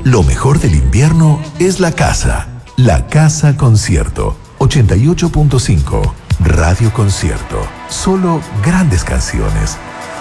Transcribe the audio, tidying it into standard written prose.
Lo mejor del invierno es la casa. La Casa Concierto. 88.5. Radio Concierto. Solo grandes canciones.